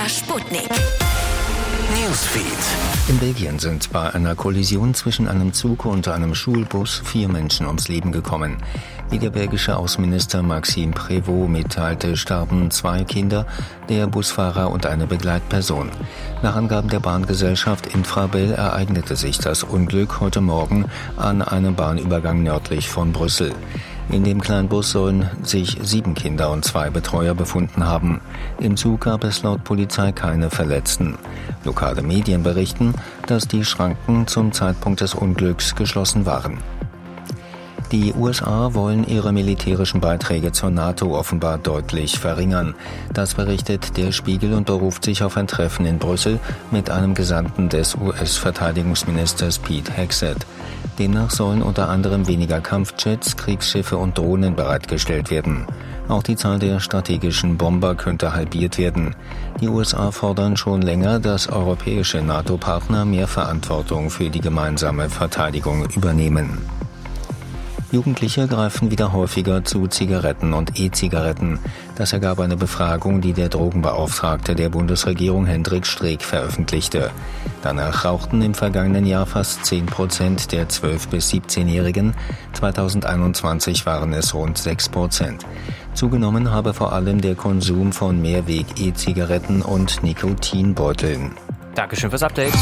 MDR Sputnik. Newsfeed. In Belgien sind bei einer Kollision zwischen einem Zug und einem Schulbus 4 Menschen ums Leben gekommen. Wie der belgische Außenminister Maxime Prévost mitteilte, starben 2 Kinder, der Busfahrer und eine Begleitperson. Nach Angaben der Bahngesellschaft Infrabel ereignete sich das Unglück heute Morgen an einem Bahnübergang nördlich von Brüssel. In dem Kleinbus sollen sich 7 Kinder und 2 Betreuer befunden haben. Im Zug gab es laut Polizei keine Verletzten. Lokale Medien berichten, dass die Schranken zum Zeitpunkt des Unglücks geschlossen waren. Die USA wollen ihre militärischen Beiträge zur NATO offenbar deutlich verringern. Das berichtet der Spiegel und beruft sich auf ein Treffen in Brüssel mit einem Gesandten des US-Verteidigungsministers Pete Hegseth. Demnach sollen unter anderem weniger Kampfjets, Kriegsschiffe und Drohnen bereitgestellt werden. Auch die Zahl der strategischen Bomber könnte halbiert werden. Die USA fordern schon länger, dass europäische NATO-Partner mehr Verantwortung für die gemeinsame Verteidigung übernehmen. Jugendliche greifen wieder häufiger zu Zigaretten und E-Zigaretten. Das ergab eine Befragung, die der Drogenbeauftragte der Bundesregierung Hendrik Streeck veröffentlichte. Danach rauchten im vergangenen Jahr fast 10% der 12- bis 17-Jährigen. 2021 waren es rund 6%. Zugenommen habe vor allem der Konsum von Mehrweg-E-Zigaretten und Nikotinbeuteln. Dankeschön fürs Update.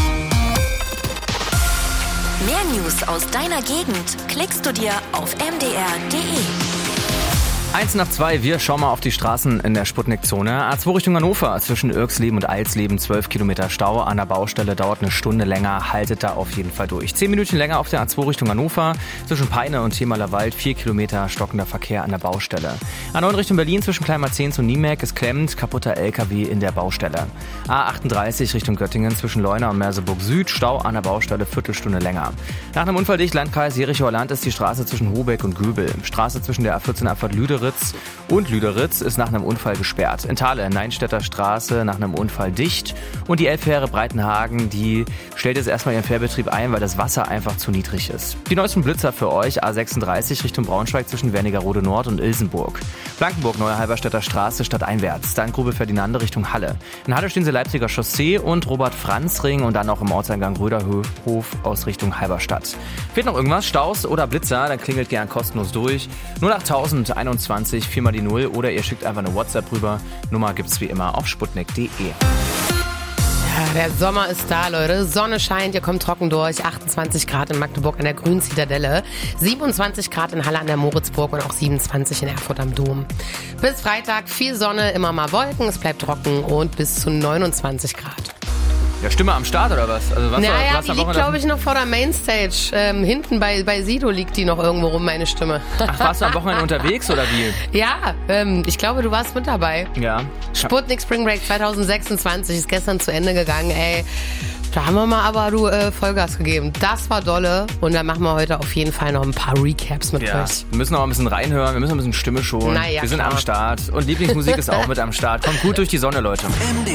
Mehr News aus deiner Gegend klickst du dir auf mdr.de. 1 nach 2, wir schauen mal auf die Straßen in der Sputnik-Zone. A2 Richtung Hannover, zwischen Irxleben und Alsleben 12 Kilometer Stau. An der Baustelle dauert eine Stunde länger, haltet da auf jeden Fall durch. 10 Minuten länger auf der A2 Richtung Hannover, zwischen Peine und Themalerwald 4 Kilometer stockender Verkehr an der Baustelle. A9 Richtung Berlin, zwischen Kleinmarzehns und Niemek ist klemmend, kaputter LKW in der Baustelle. A38 Richtung Göttingen, zwischen Leuna und Merseburg Süd, Stau an der Baustelle, Viertelstunde länger. Nach einem Unfall dicht, Landkreis Jerichower Land, ist die Straße zwischen Hobeck und Göbel. Straße zwischen der A14 Abfahrt Lüderitz und Lüderitz ist nach einem Unfall gesperrt. In Thale, Neinstädter Straße, nach einem Unfall dicht. Und die Elbfähre Breitenhagen, die stellt jetzt erstmal ihren Fährbetrieb ein, weil das Wasser einfach zu niedrig ist. Die neuesten Blitzer für euch, A36 Richtung Braunschweig zwischen Wernigerode Nord und Ilsenburg. Blankenburg, Neue Halberstädter Straße, stadteinwärts. Dann Grube Ferdinande Richtung Halle. In Halle stehen sie Leipziger Chaussee und Robert-Franz-Ring und dann auch im Ortseingang Röderhof aus Richtung Halberstadt. Fehlt noch irgendwas, Staus oder Blitzer, dann klingelt gern kostenlos durch. 08021 4 mal die 0 oder ihr schickt einfach eine WhatsApp rüber. Nummer gibt's wie immer auf sputnik.de. Ja, der Sommer ist da, Leute. Sonne scheint, ihr kommt trocken durch. 28 Grad in Magdeburg an der Grünen Zitadelle, 27 Grad in Halle an der Moritzburg und auch 27 in Erfurt am Dom. Bis Freitag viel Sonne, immer mal Wolken, es bleibt trocken und bis zu 29 Grad. Ja, Stimme am Start oder was? Also was naja, die liegt, glaube ich, noch vor der Mainstage. Hinten bei Sido liegt die noch irgendwo rum, meine Stimme. Ach, warst du am Wochenende unterwegs oder wie? Ja, ich glaube, du warst mit dabei. Ja. Sputnik Spring Break 2026 ist gestern zu Ende gegangen, ey. Da haben wir mal Vollgas gegeben. Das war dolle. Und dann machen wir heute auf jeden Fall noch ein paar Recaps mit euch. Wir müssen noch ein bisschen reinhören, wir müssen ein bisschen Stimme schonen. Naja, wir sind am Start. Und Lieblingsmusik ist auch mit am Start. Kommt gut durch die Sonne, Leute. MDR